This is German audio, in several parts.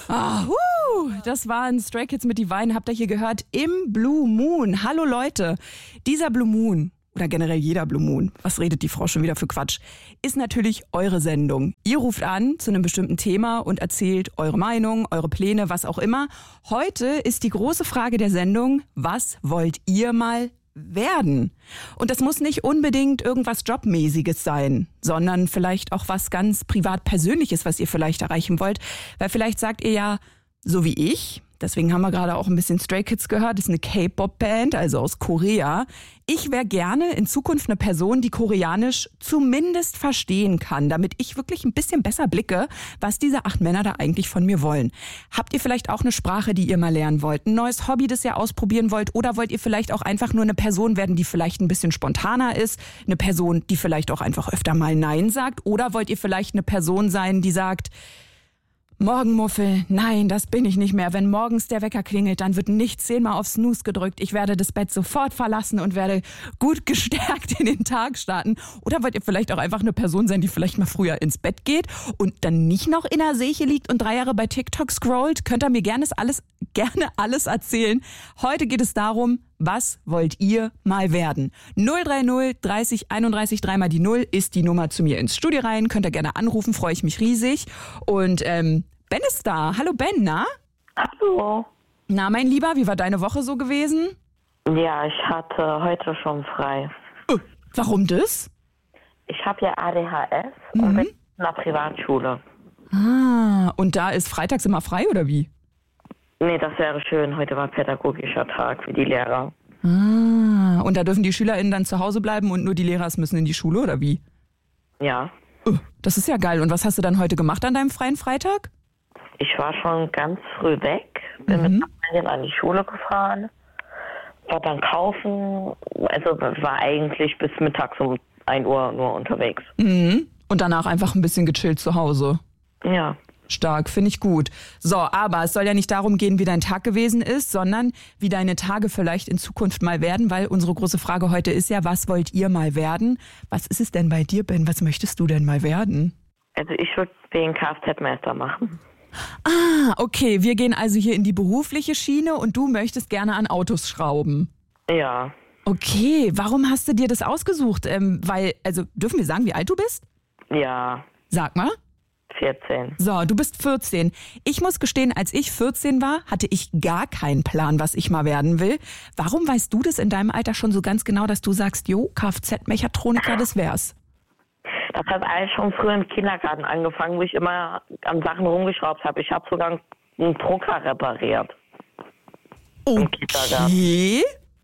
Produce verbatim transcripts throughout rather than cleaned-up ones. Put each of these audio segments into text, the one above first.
Ah, uh, das waren Stray Kids mit Divine, habt ihr hier gehört, im Blue Moon. Hallo Leute, dieser Blue Moon oder generell jeder Blue Moon, was redet die Frau schon wieder für Quatsch, ist natürlich eure Sendung. Ihr ruft an zu einem bestimmten Thema und erzählt eure Meinung, eure Pläne, was auch immer. Heute ist die große Frage der Sendung, was wollt ihr mal werden? Und das muss nicht unbedingt irgendwas Jobmäßiges sein, sondern vielleicht auch was ganz privat-persönliches, was ihr vielleicht erreichen wollt. Weil vielleicht sagt ihr ja, so wie ich, deswegen haben wir gerade auch ein bisschen Stray Kids gehört, das ist eine K-Pop-Band, also aus Korea. Ich wäre gerne in Zukunft eine Person, die Koreanisch zumindest verstehen kann, damit ich wirklich ein bisschen besser blicke, was diese acht Männer da eigentlich von mir wollen. Habt ihr vielleicht auch eine Sprache, die ihr mal lernen wollt, ein neues Hobby, das ihr ausprobieren wollt, oder wollt ihr vielleicht auch einfach nur eine Person werden, die vielleicht ein bisschen spontaner ist, eine Person, die vielleicht auch einfach öfter mal Nein sagt, oder wollt ihr vielleicht eine Person sein, die sagt, Morgenmuffel, nein, das bin ich nicht mehr. Wenn morgens der Wecker klingelt, dann wird nicht zehnmal auf Snooze gedrückt. Ich werde das Bett sofort verlassen und werde gut gestärkt in den Tag starten. Oder wollt ihr vielleicht auch einfach eine Person sein, die vielleicht mal früher ins Bett geht und dann nicht noch in der Seche liegt und drei Jahre bei TikTok scrollt? Könnt ihr mir gerne alles, gerne alles erzählen. Heute geht es darum, was wollt ihr mal werden? null drei null dreißig einunddreißig dreimal die Null ist die Nummer zu mir ins Studio rein. Könnt ihr gerne anrufen, freue ich mich riesig. Und ähm, Ben ist da. Hallo Ben, na? Hallo. Na, mein Lieber, wie war deine Woche so gewesen? Ja, ich hatte heute schon frei. Uh, warum das? Ich habe ja A D H S Mhm. und bin in einer Privatschule. Ah, und da ist freitags immer frei, oder wie? Nee, das wäre schön. Heute war pädagogischer Tag für die Lehrer. Ah, und da dürfen die SchülerInnen dann zu Hause bleiben und nur die Lehrer müssen in die Schule, oder wie? Ja. Uh, das ist ja geil. Und was hast du dann heute gemacht an deinem freien Freitag? Ich war schon ganz früh weg, bin Mhm. mit Freundin an die Schule gefahren, war dann kaufen, also war eigentlich bis mittags um ein Uhr nur unterwegs. Mhm. Und danach einfach ein bisschen gechillt zu Hause. Ja. Stark, finde ich gut. So, aber es soll ja nicht darum gehen, wie dein Tag gewesen ist, sondern wie deine Tage vielleicht in Zukunft mal werden, weil unsere große Frage heute ist ja, was wollt ihr mal werden? Was ist es denn bei dir, Ben? Was möchtest du denn mal werden? Also ich würde den Kfz-Meister machen. Ah, okay, wir gehen also hier in die berufliche Schiene und du möchtest gerne an Autos schrauben. Ja. Okay, warum hast du dir das ausgesucht? Ähm, weil, also dürfen wir sagen, wie alt du bist? Ja. Sag mal. vierzehn. So, du bist vierzehn. Ich muss gestehen, als ich vierzehn war, hatte ich gar keinen Plan, was ich mal werden will. Warum weißt du das in deinem Alter schon so ganz genau, dass du sagst, jo, Kfz-Mechatroniker, das wär's? Das hat alles schon früher im Kindergarten angefangen, wo ich immer an Sachen rumgeschraubt habe. Ich habe sogar einen Drucker repariert. Im Kindergarten. Okay.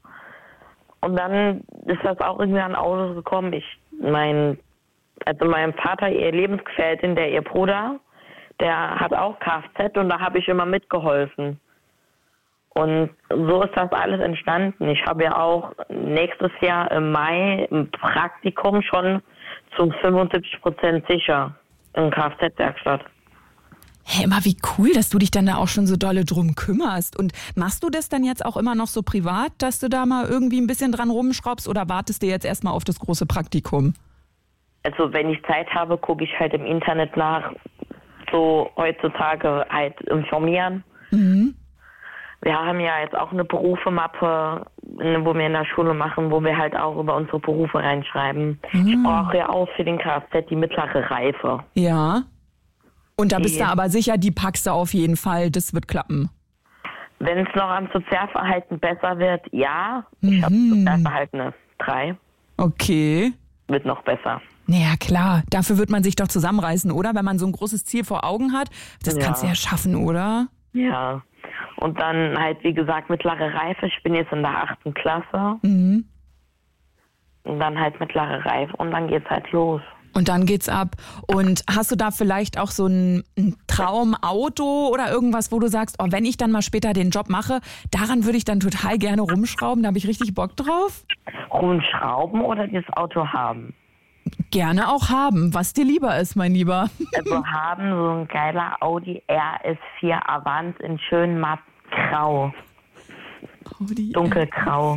Und dann ist das auch irgendwie an Autos gekommen. Ich, mein, also mein Vater, ihr Lebensgefährtin, der ihr Bruder, der hat auch Kfz und da habe ich immer mitgeholfen. Und so ist das alles entstanden. Ich habe ja auch nächstes Jahr im Mai ein Praktikum schon zum fünfundsiebzig Prozent sicher in Kfz-Werkstatt. Hey, immer wie cool, dass du dich dann da auch schon so dolle drum kümmerst. Und machst du das dann jetzt auch immer noch so privat, dass du da mal irgendwie ein bisschen dran rumschraubst oder wartest du jetzt erstmal auf das große Praktikum? Also wenn ich Zeit habe, gucke ich halt im Internet nach, so heutzutage halt informieren. Mhm. Wir haben ja jetzt auch eine Berufemappe, wo wir in der Schule machen, wo wir halt auch über unsere Berufe reinschreiben. Mhm. Ich brauche ja auch für den Kfz die mittlere Reife. Ja. Und da bist Die- du aber sicher, die packst du auf jeden Fall, das wird klappen. Wenn es noch am Sozialverhalten besser wird, ja. Ich habe Mhm. Sozialverhalten eine drei, Okay. wird noch besser. Naja, klar. Dafür wird man sich doch zusammenreißen, oder? Wenn man so ein großes Ziel vor Augen hat. Das Ja. kannst du ja schaffen, oder? Ja. Und dann halt, wie gesagt, mittlere Reife. Ich bin jetzt in der achten Klasse. Mhm. Und dann halt mittlere Reife. Und dann geht's halt los. Und dann geht's ab. Und hast du da vielleicht auch so ein, ein Traumauto oder irgendwas, wo du sagst, oh, wenn ich dann mal später den Job mache, daran würde ich dann total gerne rumschrauben, da habe ich richtig Bock drauf? Rumschrauben oder dieses Auto haben? Gerne auch haben, was dir lieber ist, mein Lieber. Also haben so ein geiler Audi R S vier Avant in schön matt grau. Audi Dunkelgrau.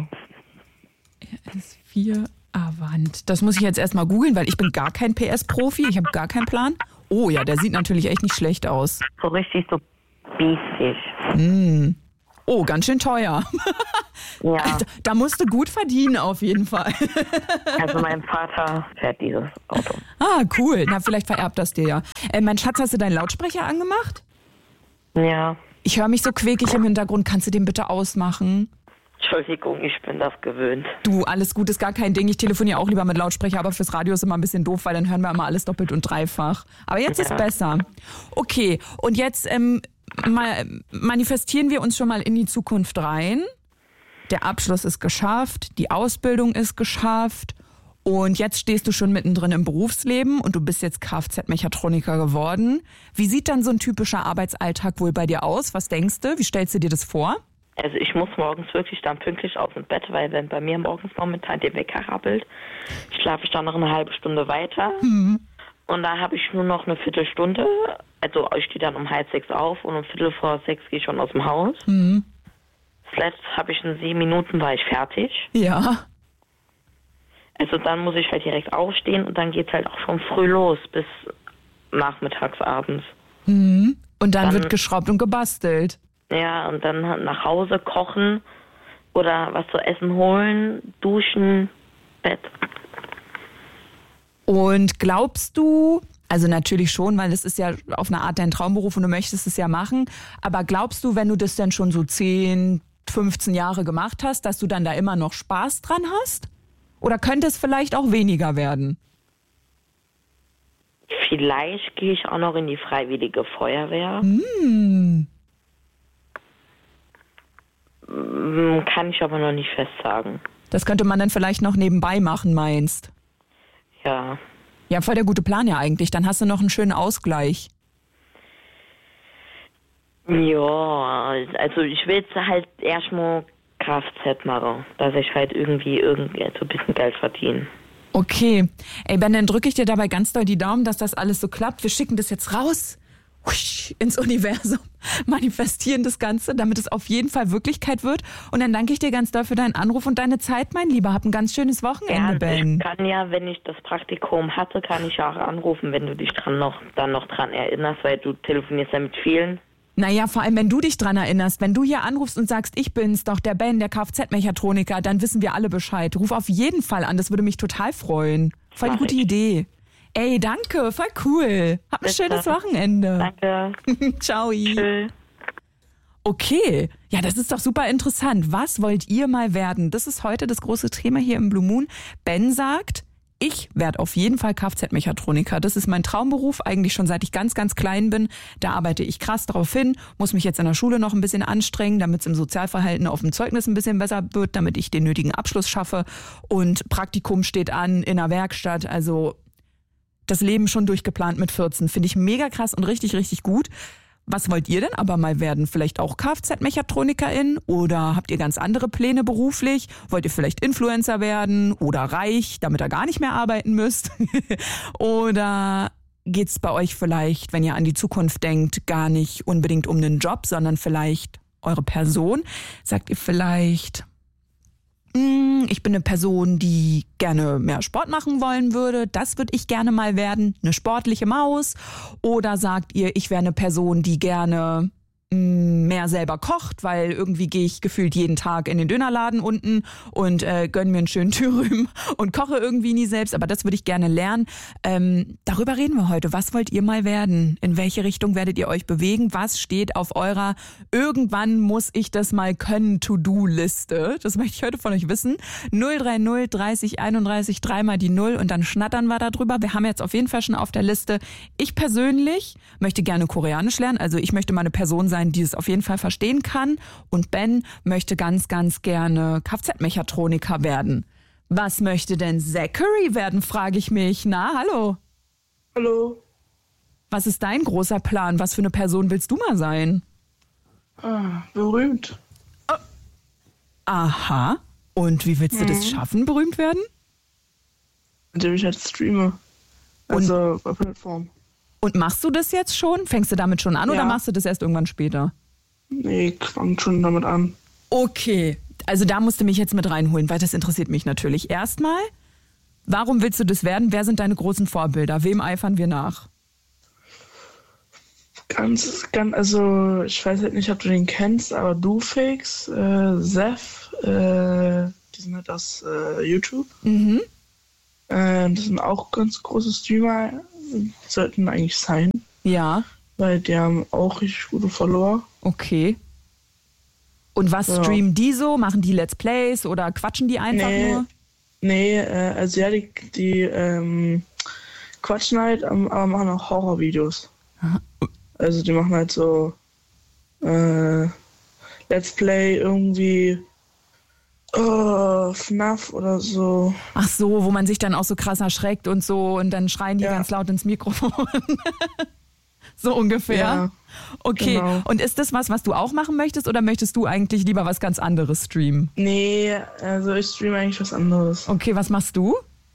R S vier Avant. Das muss ich jetzt erstmal googeln, weil ich bin gar kein P S-Profi, ich habe gar keinen Plan. Oh ja, der sieht natürlich echt nicht schlecht aus. So richtig so Biestig. Mm. Oh, ganz schön teuer. Ja. Da, da musst du gut verdienen auf jeden Fall. Also mein Vater fährt dieses Auto. Ah, cool. Na, vielleicht vererbt das dir ja. Äh, mein Schatz, hast du deinen Lautsprecher angemacht? Ja. Ich höre mich so quäkig im Hintergrund. Kannst du den bitte ausmachen? Entschuldigung, ich bin das gewöhnt. Du, alles gut, ist gar kein Ding. Ich telefoniere auch lieber mit Lautsprecher, aber fürs Radio ist immer ein bisschen doof, weil dann hören wir immer alles doppelt und dreifach. Aber jetzt ja. ist besser. Okay, und jetzt ähm, mal manifestieren wir uns schon mal in die Zukunft rein. Der Abschluss ist geschafft, die Ausbildung ist geschafft und jetzt stehst du schon mittendrin im Berufsleben und du bist jetzt Kfz-Mechatroniker geworden. Wie sieht dann so ein typischer Arbeitsalltag wohl bei dir aus? Was denkst du? Wie stellst du dir das vor? Also ich muss morgens wirklich dann pünktlich aus dem Bett, weil wenn bei mir morgens momentan der Wecker rappelt, schlafe ich dann noch eine halbe Stunde weiter. Mhm. Und da habe ich nur noch eine Viertelstunde. Also ich stehe dann um halb sechs auf und um viertel vor sechs gehe ich schon aus dem Haus. Mhm. Zuletzt habe ich in sieben Minuten war ich fertig. Ja. Also dann muss ich halt direkt aufstehen und dann geht es halt auch schon früh los bis nachmittags, abends. Mhm. Und dann, dann wird Dann- geschraubt und gebastelt. Ja, und dann nach Hause kochen oder was zu essen holen, duschen, Bett. Und glaubst du, also natürlich schon, weil das ist ja auf eine Art dein Traumberuf und du möchtest es ja machen, aber glaubst du, wenn du das dann schon so zehn, fünfzehn Jahre gemacht hast, dass du dann da immer noch Spaß dran hast? Oder könnte es vielleicht auch weniger werden? Vielleicht gehe ich auch noch in die Freiwillige Feuerwehr. Hm. Mm, Kann ich aber noch nicht fest sagen. Das könnte man dann vielleicht noch nebenbei machen, meinst? Ja. Ja, voll der gute Plan ja eigentlich. Dann hast du noch einen schönen Ausgleich. Ja, also ich will jetzt halt erstmal Kfz machen, dass ich halt irgendwie irgendwie so ein bisschen Geld verdiene. Okay. Ey, Ben, dann drücke ich dir dabei ganz doll die Daumen, dass das alles so klappt. Wir schicken das jetzt raus husch, ins Universum, manifestieren das Ganze, damit es auf jeden Fall Wirklichkeit wird. Und dann danke ich dir ganz doll für deinen Anruf und deine Zeit, mein Lieber. Hab ein ganz schönes Wochenende, Ja, Ben. ich kann ja, wenn ich das Praktikum hatte, kann ich ja auch anrufen, wenn du dich dran noch, dann noch dran erinnerst, weil du telefonierst ja mit vielen. Naja, vor allem, wenn du dich dran erinnerst, wenn du hier anrufst und sagst, ich bin's doch, der Ben, der Kfz-Mechatroniker, dann wissen wir alle Bescheid. Ruf auf jeden Fall an, das würde mich total freuen. Voll die Mach gute ich. Idee. Ey, danke, voll cool. Hab ein Bitte. schönes Wochenende. Danke. Ciao. Tschüss. Okay, ja, das ist doch super interessant. Was wollt ihr mal werden? Das ist heute das große Thema hier im Blue Moon. Ben sagt, ich werde auf jeden Fall Kfz-Mechatroniker. Das ist mein Traumberuf, eigentlich schon seit ich ganz, ganz klein bin. Da arbeite ich krass drauf hin, muss mich jetzt in der Schule noch ein bisschen anstrengen, damit es im Sozialverhalten auf dem Zeugnis ein bisschen besser wird, damit ich den nötigen Abschluss schaffe. Und Praktikum steht an in einer Werkstatt, also das Leben schon durchgeplant mit vierzehn. Finde ich mega krass und richtig, richtig gut. Was wollt ihr denn aber mal werden? Vielleicht auch Kfz-Mechatronikerin? Oder habt ihr ganz andere Pläne beruflich? Wollt ihr vielleicht Influencer werden oder reich, damit ihr gar nicht mehr arbeiten müsst? Oder geht's bei euch vielleicht, wenn ihr an die Zukunft denkt, gar nicht unbedingt um einen Job, sondern vielleicht eure Person? Sagt ihr vielleicht, ich bin eine Person, die gerne mehr Sport machen wollen würde. Das würde ich gerne mal werden. Eine sportliche Maus. Oder sagt ihr, ich wäre eine Person, die gerne mehr selber kocht, weil irgendwie gehe ich gefühlt jeden Tag in den Dönerladen unten und äh, gönne mir einen schönen Thürüm und koche irgendwie nie selbst, aber das würde ich gerne lernen. Ähm, darüber reden wir heute. Was wollt ihr mal werden? In welche Richtung werdet ihr euch bewegen? Was steht auf eurer irgendwann muss ich das mal können To-Do-Liste? Das möchte ich heute von euch wissen. null drei null dreißig einunddreißig dreimal die Null und dann schnattern wir darüber. Wir haben jetzt auf jeden Fall schon auf der Liste. Ich persönlich möchte gerne Koreanisch lernen, also ich möchte mal eine Person sein, die es auf jeden Fall verstehen kann. Und Ben möchte ganz, ganz gerne Kfz-Mechatroniker werden. Was möchte denn Zachary werden, frage ich mich. Na, hallo. Hallo. Was ist dein großer Plan? Was für eine Person willst du mal sein? Ah, berühmt. Aha. Und wie willst du Mhm. das schaffen, berühmt werden? Indem ich halt streame. Also bei Plattform. Und machst du das jetzt schon? Fängst du damit schon an Ja. oder machst du das erst irgendwann später? Nee, ich fang schon damit an. Okay, also da musst du mich jetzt mit reinholen, weil das interessiert mich natürlich. Erstmal, warum willst du das werden? Wer sind deine großen Vorbilder? Wem eifern wir nach? Ganz, ganz, also ich weiß halt nicht, ob du den kennst, aber Dufix, äh, Zeph, äh, die sind halt aus äh, YouTube. Mhm. Äh, das sind auch ganz große Streamer, sollten eigentlich sein, Ja, weil die haben auch richtig gute Follower. okay. Und was Ja. streamen die so? Machen die Let's Plays oder quatschen die einfach Nee, nur? nee, äh, also ja, die, die ähm, quatschen halt, ähm, aber machen auch Horrorvideos. Also die machen halt so äh, Let's Play irgendwie oh, F NAF oder so. Ach so, wo man sich dann auch so krass erschreckt und so und dann schreien die Ja. ganz laut ins Mikrofon. So ungefähr. Ja, Okay, genau. und ist das was, was du auch machen möchtest oder möchtest du eigentlich lieber was ganz anderes streamen? Nee, also ich streame eigentlich was anderes. Okay, was machst du?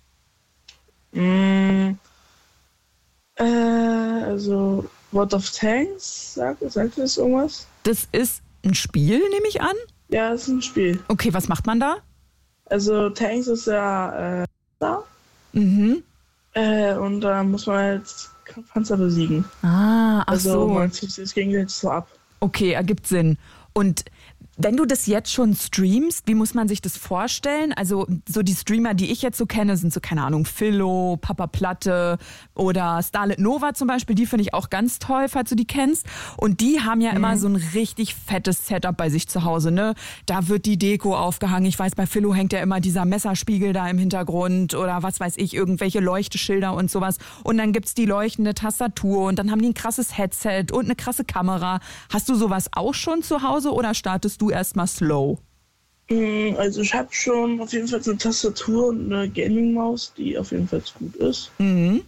Mm, äh, also World of Tanks, sagt, sagt das irgendwas? Das ist ein Spiel, nehme ich an? Ja, das ist ein Spiel. Okay, was macht man da? Also Tanks ist ja äh, da. Mhm. Äh, und da muss man halt Panzer besiegen. Ah, ach Also so. man zieht sich gegenseitig so ab. Okay, ergibt Sinn. Und wenn du das jetzt schon streamst, wie muss man sich das vorstellen? Also so die Streamer, die ich jetzt so kenne, sind so, keine Ahnung, Philo, Papa Platte oder Starlet Nova zum Beispiel. Die finde ich auch ganz toll, falls du die kennst. Und die haben ja immer so ein richtig fettes Setup bei sich zu Hause, ne? Da wird die Deko aufgehangen. Ich weiß, bei Philo hängt ja immer dieser Messerspiegel da im Hintergrund oder was weiß ich, irgendwelche Leuchteschilder und sowas. Und dann gibt's die leuchtende Tastatur und dann haben die ein krasses Headset und eine krasse Kamera. Hast du sowas auch schon zu Hause oder startest du erstmal slow? Mm, Also ich habe schon auf jeden Fall eine Tastatur und eine Gaming-Maus, die auf jeden Fall gut ist. Mhm.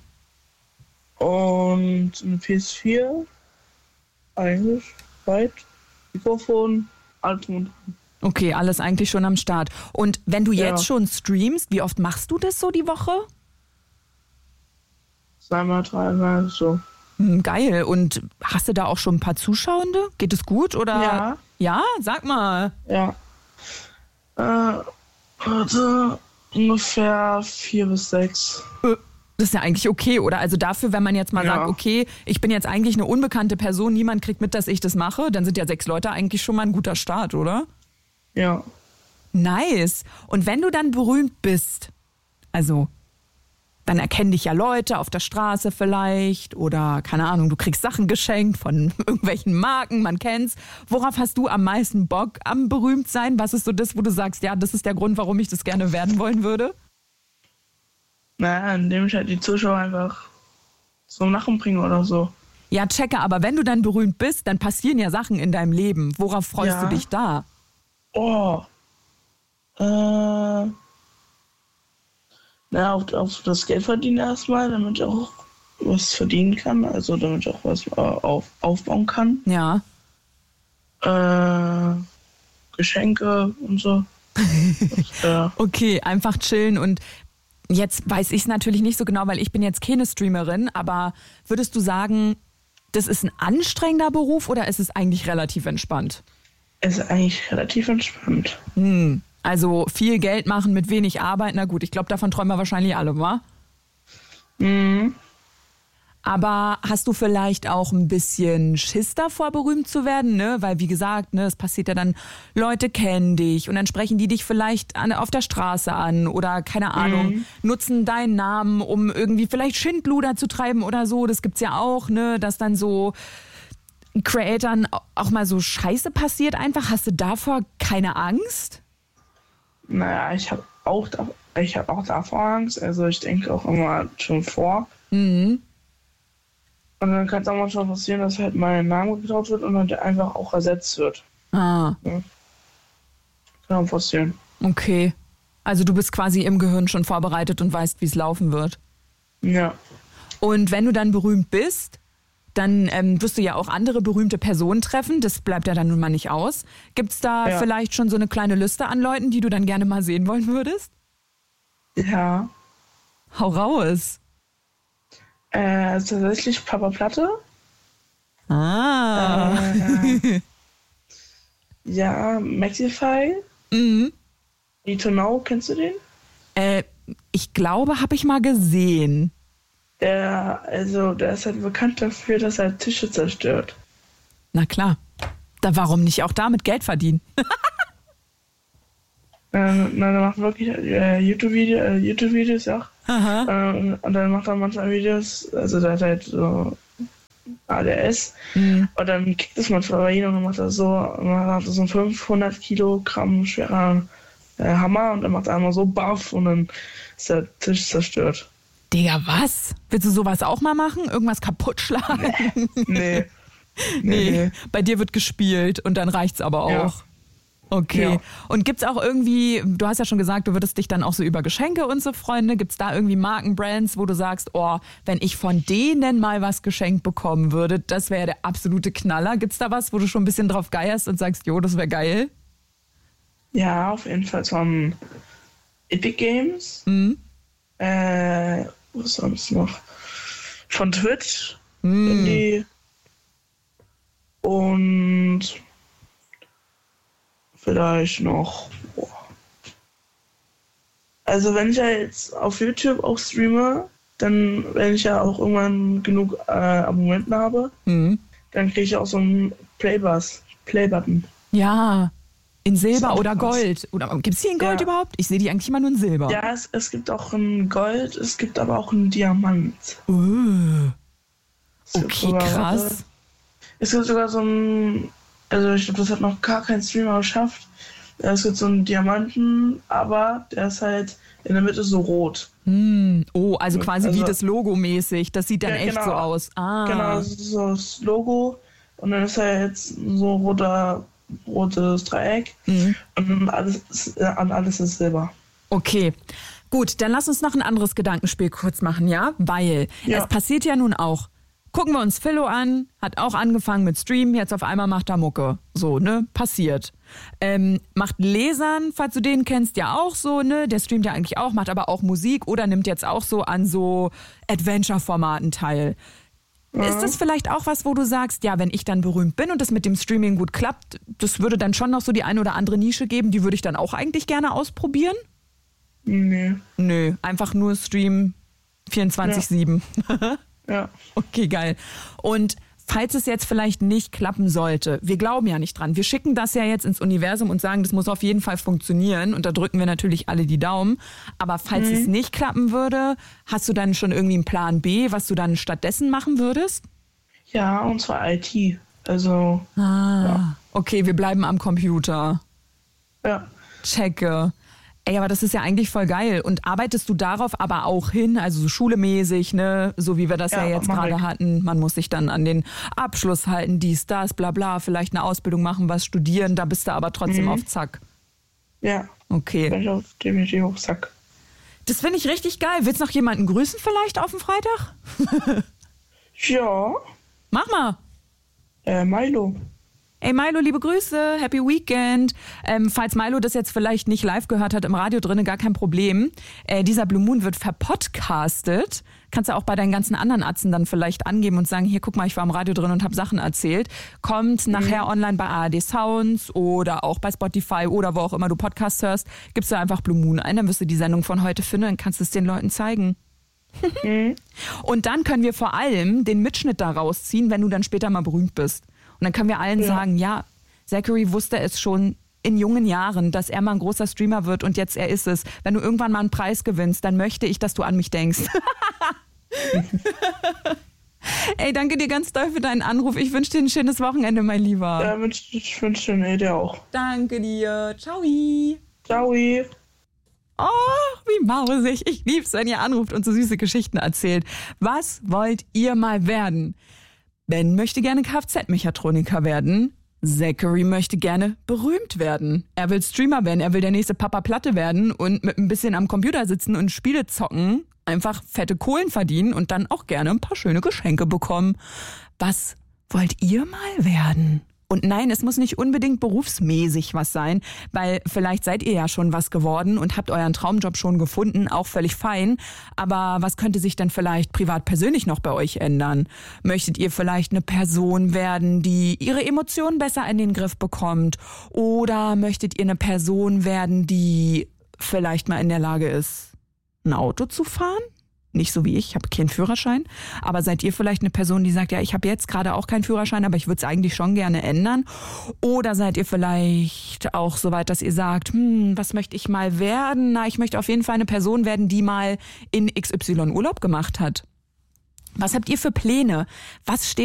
Und eine P S vier. Eigentlich. Weit. Mikrofon. Alles drum und dran. Okay, alles eigentlich schon am Start. Und wenn du Ja. jetzt schon streamst, wie oft machst du das so die Woche? Zweimal, dreimal, so. Hm, geil. Und hast du da auch schon ein paar Zuschauende? Geht es gut oder? Ja. Ja, sag mal. Ja. Äh, warte. Ungefähr vier bis sechs. Äh, Das ist ja eigentlich okay, oder? Also dafür, wenn man jetzt mal Ja. sagt, okay, ich bin jetzt eigentlich eine unbekannte Person, niemand kriegt mit, dass ich das mache, dann sind ja sechs Leute eigentlich schon mal ein guter Start, oder? Ja. Nice. Und wenn du dann berühmt bist, also dann erkennen dich ja Leute auf der Straße vielleicht oder keine Ahnung, du kriegst Sachen geschenkt von irgendwelchen Marken, man kennt's. Worauf hast du am meisten Bock am Berühmtsein? Was ist so das, wo du sagst, ja, das ist der Grund, warum ich das gerne werden wollen würde? Naja, indem ich halt die Zuschauer einfach zum Lachen bringe oder so. Ja, checke, aber wenn du dann berühmt bist, dann passieren ja Sachen in deinem Leben. Worauf freust Ja. du dich da? Oh. Äh. Na, auf, auf das Geld verdienen erstmal, damit ich auch was verdienen kann, also damit ich auch was äh, auf, aufbauen kann. Ja. Äh, Geschenke und so. Das, äh, Okay, einfach chillen und jetzt weiß ich es natürlich nicht so genau, weil ich bin jetzt keine Streamerin, aber würdest du sagen, das ist ein anstrengender Beruf oder ist es eigentlich relativ entspannt? ist eigentlich relativ entspannt. Hm. Also viel Geld machen mit wenig Arbeit, na gut, ich glaube, davon träumen wir wahrscheinlich alle, wa? Mhm. Aber hast du vielleicht auch ein bisschen Schiss davor, berühmt zu werden, ne? Weil wie gesagt, ne, es passiert ja dann, Leute kennen dich und dann sprechen die dich vielleicht an, auf der Straße an oder keine Ahnung, Mhm. nutzen deinen Namen, um irgendwie vielleicht Schindluder zu treiben oder so. Das gibt's ja auch, ne, dass dann so Creatoren auch mal so Scheiße passiert einfach. Hast du davor keine Angst? Naja, ich habe auch, da, ich hab auch davor Angst. Also ich denke auch immer schon vor. Mhm. Und dann kann es auch manchmal passieren, dass halt mein Name geklaut wird und dann der einfach auch ersetzt wird. Ah, Kann auch passieren. okay. Also du bist quasi im Gehirn schon vorbereitet und weißt, wie es laufen wird. Ja. Und wenn du dann berühmt bist, dann ähm, wirst du ja auch andere berühmte Personen treffen. Das bleibt ja dann nun mal nicht aus. Gibt's da Ja. vielleicht schon so eine kleine Liste an Leuten, die du dann gerne mal sehen wollen würdest? Ja. Hau raus. Äh, tatsächlich Papa Platte. Ah. Äh, ja, Maxify. Mhm. Need to Know, kennst du den? Äh, ich glaube, habe ich mal gesehen. Der, also, der ist halt bekannt dafür, dass er Tische zerstört. Na klar. Da warum nicht auch damit Geld verdienen? ähm, na, der macht wirklich äh, YouTube-Video, äh, YouTube-Videos auch. Ähm, und dann macht er manchmal Videos, also der hat halt so A D S. Mhm. Und dann kickt es manchmal bei ihm und dann macht er so, macht er so einen fünfhundert Kilogramm schwerer äh, Hammer und dann macht er einmal so baff und dann ist der Tisch zerstört. Digga, was? Willst du sowas auch mal machen? Irgendwas kaputt schlagen? Nee. Nee. nee. nee. Bei dir wird gespielt und dann reicht's aber auch. Ja. Okay. Ja. Und gibt's auch irgendwie, du hast ja schon gesagt, du würdest dich dann auch so über Geschenke und so freuen. Gibt's da irgendwie Markenbrands, wo du sagst, oh, wenn ich von denen mal was geschenkt bekommen würde, das wäre der absolute Knaller. Gibt's da was, wo du schon ein bisschen drauf geierst und sagst, jo, das wäre geil? Ja, auf jeden Fall von Epic Games. Mhm. Äh, was sonst noch? Von Twitch. Mhm. Die und vielleicht noch. Boah. Also wenn ich ja jetzt auf YouTube auch streame, dann, wenn ich ja auch irgendwann genug äh, Abonnenten habe, mhm. dann kriege ich auch so einen Playbus, Playbutton. Ja, in Silber oder Gold. Oder gibt es die in Gold ja. überhaupt? Ich sehe die eigentlich immer nur in Silber. Ja, es, es gibt auch ein Gold, es gibt aber auch einen Diamant. Uh. Es gibt Okay, sogar, krass. warte, es gibt sogar so ein, also ich glaube, das hat noch gar kein Streamer geschafft. Es gibt so einen Diamanten, aber der ist halt in der Mitte so rot. Hm. Oh, also quasi also, wie das Logo mäßig. Das sieht dann ja, echt genau, so aus. Ah. Genau, das ist so das Logo und dann ist halt so roter, rotes Dreieck mhm. und alles ist, äh, an alles ist Silber. Okay. Gut, dann lass uns noch ein anderes Gedankenspiel kurz machen, ja? Weil ja. es passiert ja nun auch. Gucken wir uns Philo an, hat auch angefangen mit Stream, jetzt auf einmal macht er Mucke. So, ne? Passiert. Ähm, macht Lesern, falls du den kennst, ja auch so, ne? Der streamt ja eigentlich auch, macht aber auch Musik oder nimmt jetzt auch so an so Adventure-Formaten teil. Ja. Ist das vielleicht auch was, wo du sagst, ja, wenn ich dann berühmt bin und das mit dem Streaming gut klappt, das würde dann schon noch so die eine oder andere Nische geben, die würde ich dann auch eigentlich gerne ausprobieren? Nee. Nö, einfach nur Stream vierundzwanzig sieben. Ja. Ja. Okay, geil. Und falls es jetzt vielleicht nicht klappen sollte, wir glauben ja nicht dran, wir schicken das ja jetzt ins Universum und sagen, das muss auf jeden Fall funktionieren und da drücken wir natürlich alle die Daumen. Aber falls mhm. es nicht klappen würde, hast du dann schon irgendwie einen Plan B, was du dann stattdessen machen würdest? Ja, und zwar I T. Also. Ah, ja. Okay, wir bleiben am Computer. Ja. Checke. Ey, aber das ist ja eigentlich voll geil. Und arbeitest du darauf aber auch hin, also so schulemäßig, ne, so wie wir das ja, ja jetzt gerade hatten. Man muss sich dann an den Abschluss halten, dies, das, bla bla, vielleicht eine Ausbildung machen, was studieren, da bist du aber trotzdem mhm. auf Zack. Ja. Okay. Bin ich auf definitiv auf Zack. Das finde ich richtig geil. Willst du noch jemanden grüßen vielleicht auf dem Freitag? Ja. Mach mal. Äh, Milo. Ey Milo, liebe Grüße, Happy Weekend. Ähm, falls Milo das jetzt vielleicht nicht live gehört hat im Radio drinne, gar kein Problem. Äh, dieser Blue Moon wird verpodcastet. Kannst du auch bei deinen ganzen anderen Atzen dann vielleicht angeben und sagen, hier guck mal, ich war im Radio drin und habe Sachen erzählt. Kommt mhm. nachher online bei A R D Sounds oder auch bei Spotify oder wo auch immer du Podcasts hörst. Gibst du einfach Blue Moon ein, dann wirst du die Sendung von heute finden und kannst es den Leuten zeigen. mhm. Und dann können wir vor allem den Mitschnitt da rausziehen, wenn du dann später mal berühmt bist. Und dann können wir allen ja. sagen, ja, Zachary wusste es schon in jungen Jahren, dass er mal ein großer Streamer wird und jetzt er ist es. Wenn du irgendwann mal einen Preis gewinnst, dann möchte ich, dass du an mich denkst. Ey, danke dir ganz doll für deinen Anruf. Ich wünsche dir ein schönes Wochenende, mein Lieber. Ja, ich wünsche dir auch. Danke dir. Ciao. Ciao. Oh, wie mausig. Ich lieb's, wenn ihr anruft und so süße Geschichten erzählt. Was wollt ihr mal werden? Ben möchte gerne Kfz-Mechatroniker werden. Zachary möchte gerne berühmt werden. Er will Streamer werden, er will der nächste Papa Platte werden und mit ein bisschen am Computer sitzen und Spiele zocken, einfach fette Kohlen verdienen und dann auch gerne ein paar schöne Geschenke bekommen. Was wollt ihr mal werden? Und nein, es muss nicht unbedingt berufsmäßig was sein, weil vielleicht seid ihr ja schon was geworden und habt euren Traumjob schon gefunden, auch völlig fein. Aber was könnte sich denn vielleicht privat persönlich noch bei euch ändern? Möchtet ihr vielleicht eine Person werden, die ihre Emotionen besser in den Griff bekommt? Oder möchtet ihr eine Person werden, die vielleicht mal in der Lage ist, ein Auto zu fahren? Nicht so wie ich, ich habe keinen Führerschein. Aber seid ihr vielleicht eine Person, die sagt, ja, ich habe jetzt gerade auch keinen Führerschein, aber ich würde es eigentlich schon gerne ändern? Oder seid ihr vielleicht auch so weit, dass ihr sagt, hm, was möchte ich mal werden? Na, ich möchte auf jeden Fall eine Person werden, die mal in X Y Urlaub gemacht hat. Was habt ihr für Pläne? Was steht